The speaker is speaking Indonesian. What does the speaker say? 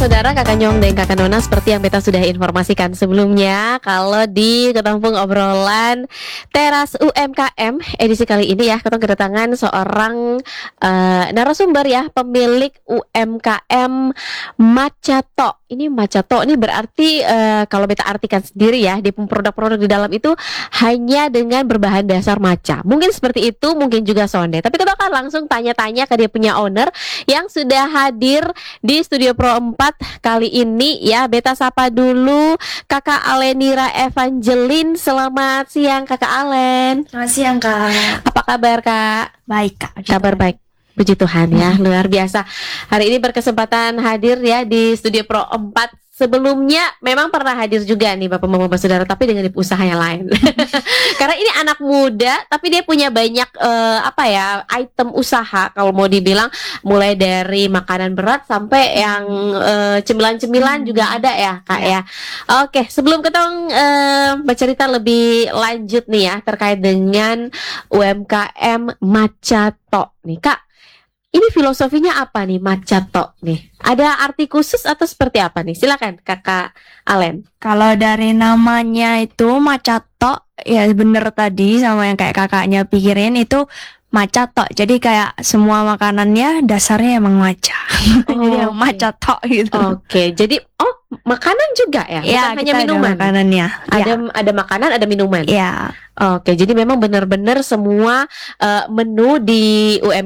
Saudara, Kakak Nyong dan Kakak Nona, seperti yang beta sudah informasikan sebelumnya, kalau di Ketampung Obrolan Teras UMKM edisi kali ini ya, kita kedatangan seorang narasumber ya, pemilik UMKM Macato. Ini Macato ini berarti kalau beta artikan sendiri ya, di produk-produk di dalam itu hanya dengan berbahan dasar maca. Mungkin seperti itu, mungkin juga sonde. Tapi kita akan langsung tanya-tanya ke dia punya owner yang sudah hadir di Studio Pro 4 kali ini ya. Beta sapa dulu Kakak Alenira Evangeline. Selamat siang Kakak Alen. Selamat siang Kak. Apa kabar Kak? Baik Kak. Kabar baik. Puji Tuhan ya, luar biasa. Hari ini berkesempatan hadir ya di Studio Pro 4. Sebelumnya memang pernah hadir juga nih Bapak-Bapak Saudara, tapi dengan usaha yang lain. Karena ini anak muda, tapi dia punya banyak item usaha kalau mau dibilang, mulai dari makanan berat sampai yang cemilan-cemilan juga ada ya Kak ya. Oke, sebelum kita bercerita lebih lanjut nih ya terkait dengan UMKM Macato nih Kak. Ini filosofinya apa nih Macato nih? Ada arti khusus atau seperti apa nih? Silakan Kakak Alen. Kalau dari namanya itu Macato, ya bener tadi sama yang kayak kakaknya pikirin itu Macato. Jadi kayak semua makanannya dasarnya emang maca. Jadi yang Macato gitu. Oke, jadi makanan juga ya? Ya, bukan hanya minuman. ada makanannya. Ada makanan, ada minuman. Ya. Oke, jadi memang benar-benar semua menu di UMKM